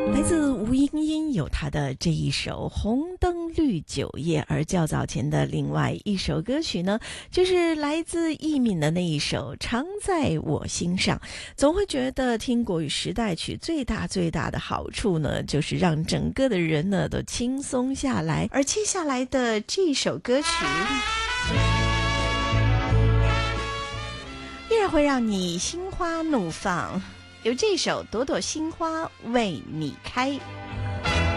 来自吴英英有她的这一首《红灯绿酒夜》，而较早前的另外一首歌曲呢，就是来自易敏的那一首《常在我心上》。总会觉得听国语时代曲最大的好处呢，就是让整个的人呢都轻松下来。而接下来的这一首歌曲，依然会让你心花怒放。有这首《朵朵心花为你开》。